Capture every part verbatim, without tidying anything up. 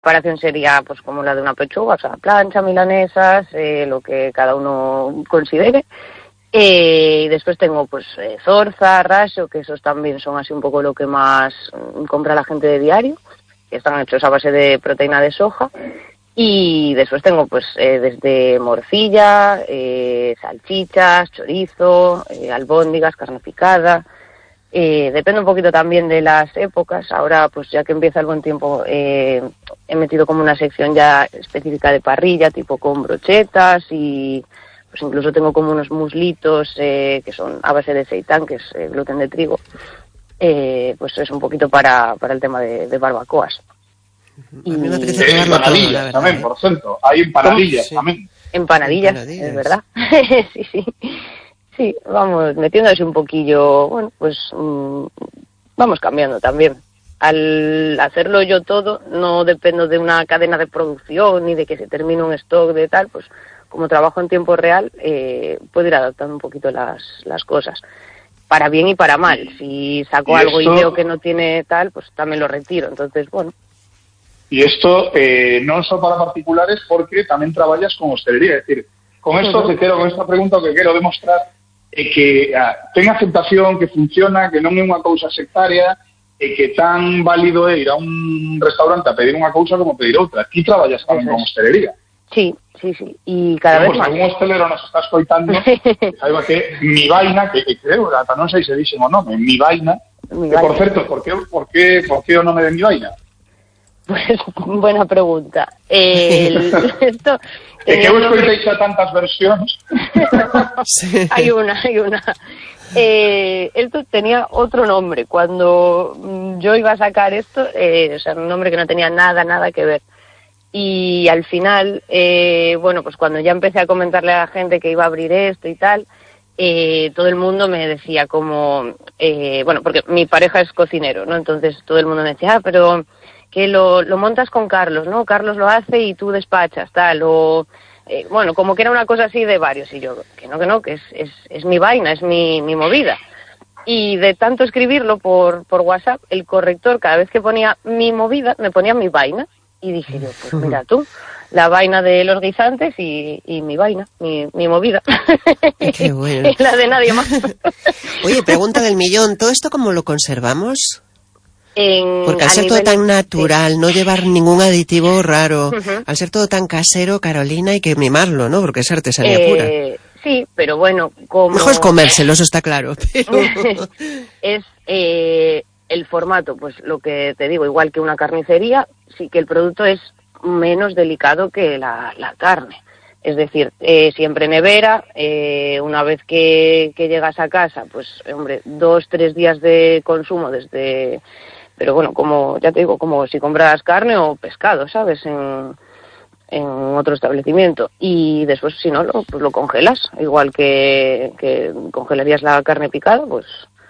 preparación sería pues como la de una pechuga, o sea, plancha, milanesas, eh, lo que cada uno considere. Eh, y después tengo pues eh, zorza, raso, que esos también son así un poco lo que más mm, compra la gente de diario, que están hechos a base de proteína de soja. Y después tengo pues eh, desde morcilla, eh, salchichas, chorizo, eh, albóndigas, carne picada. Eh, depende un poquito también de las épocas. Ahora, pues ya que empieza el buen tiempo, eh, he metido como una sección ya específica de parrilla, tipo con brochetas, y pues incluso tengo como unos muslitos eh, que son a base de seitán, que es eh, gluten de trigo. Eh, pues es un poquito para, para el tema de, de barbacoas. Y... A mí me apetece eh, empanadillas también, ¿eh? Por cierto. Hay empanadillas sí. también. Empanadillas, empanadillas, es verdad. sí, sí. Sí, vamos metiéndose un poquillo, bueno, pues mmm, vamos cambiando también. Al hacerlo yo todo, no dependo de una cadena de producción ni de que se termine un stock de tal, pues como trabajo en tiempo real, eh, puedo ir adaptando un poquito las, las cosas. Para bien y para mal. Si saco y algo esto... y veo que no tiene tal, pues también lo retiro. Entonces, bueno. Y esto eh, no solo para particulares, porque también trabajas con hostelería. Es decir, con esto te quiero, con esta pregunta que quiero demostrar é que ah, ten aceptación, que funciona, que non é unha cousa sectaria, e que tan válido é ir a un restaurante a pedir unha cousa como pedir outra. Aquí traballas tamén con hostelería. Sí, sí, sí. E cada pero, vez pues, máis. Algún hostelero nos está escoitando, saiba que mi vaina, que, que creo, ata non sei se dixen o nome, mi vaina, mi que vaina. Por certo, por que, por que, por que o nome de mi vaina? Pues, buena pregunta. El, esto... É que eu escoitei xa tantas versións. Sí. Hay una, hay una. Eh, esto tenía otro nombre. Cuando yo iba a sacar esto, eh, o sea, un nombre que no tenía nada, nada que ver. Y al final, eh, bueno, pues cuando ya empecé a comentarle a la gente que iba a abrir esto y tal, eh, todo el mundo me decía como... Eh, bueno, porque mi pareja es cocinero, ¿no? Entonces todo el mundo me decía, ah, pero... que lo, lo montas con Carlos, ¿no? Carlos lo hace y tú despachas, tal, o... Eh, bueno, como que era una cosa así de varios, y yo, que no, que no, que es, es, es mi vaina, es mi, mi movida. Y de tanto escribirlo por, por WhatsApp, el corrector, cada vez que ponía mi movida, me ponía mi vaina, y dije yo, pues mira tú, la vaina de los guisantes y, y mi vaina, mi, mi movida. Qué bueno. Y la de nadie más. Oye, pregunta del millón, ¿todo esto cómo lo conservamos? En, Porque al ser nivel, todo tan natural, sí. No llevar ningún aditivo raro, uh-huh. Al ser todo tan casero, Carolina, hay que mimarlo, ¿no? Porque es artesanía eh, pura. Sí, pero bueno, como... Mejor es comérselo, eso está claro. Pero... es eh, el formato, pues lo que te digo, igual que una carnicería, sí que el producto es menos delicado que la, la carne. Es decir, eh, siempre nevera, eh, una vez que, que llegas a casa, pues, hombre, dos, tres días de consumo desde... Pero bueno, como ya te digo, como si compras carne o pescado, ¿sabes? En, en otro establecimiento. Y después, si no, lo, pues lo congelas. Igual que, que congelarías la carne picada, pues...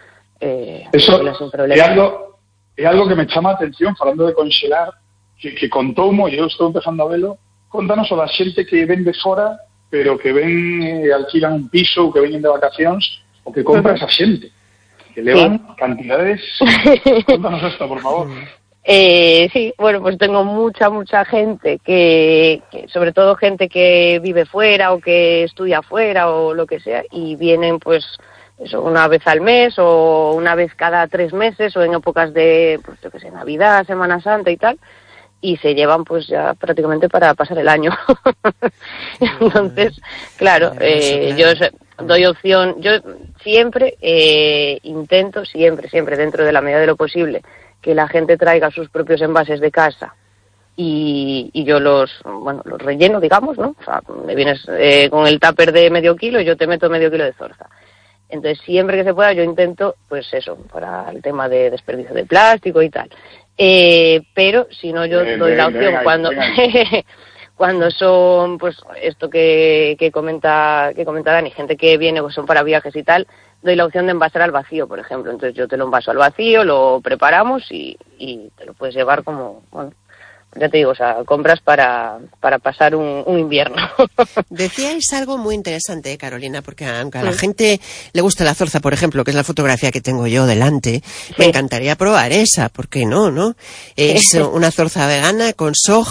Eh, Eso é algo, é algo que me chama a atención, falando de congelar, que, que contoumo, e eu estou empezando a velo, contanos o da xente que ven de fora, pero que ven e eh, alquilan un piso, ou que veñen de vacacións, o que compra esa xente. Que levan sí. Cantidades... Cuéntanos esto, por favor. Eh, sí, bueno, pues tengo mucha, mucha gente que, que, sobre todo gente que vive fuera o que estudia fuera o lo que sea, y vienen pues eso, una vez al mes o una vez cada tres meses o en épocas de, pues yo qué sé, Navidad, Semana Santa y tal, y se llevan pues ya prácticamente para pasar el año. Entonces, claro, eh, yo doy opción, yo siempre eh, intento, siempre, siempre, dentro de la medida de lo posible, que la gente traiga sus propios envases de casa y, y yo los, bueno, los relleno, digamos, ¿no? O sea, me vienes eh, con el tupper de medio kilo y yo te meto medio kilo de zorza. Entonces, siempre que se pueda, yo intento, pues eso, para el tema de desperdicio de plástico y tal. Eh, pero si no, yo bien, doy bien, la opción bien, cuando bien. cuando son pues esto que, que comenta que comenta Dani, gente que viene, pues son para viajes y tal, doy la opción de envasar al vacío, por ejemplo. Entonces yo te lo envaso al vacío, lo preparamos y, y te lo puedes llevar como, bueno, ya te digo, o sea, compras para, para pasar un, un invierno. Decíais algo muy interesante, Carolina, porque aunque a la sí. gente le gusta la zorza, por ejemplo, que es la fotografía que tengo yo delante, sí. me encantaría probar esa, ¿por qué no, no? Es una zorza vegana con soja.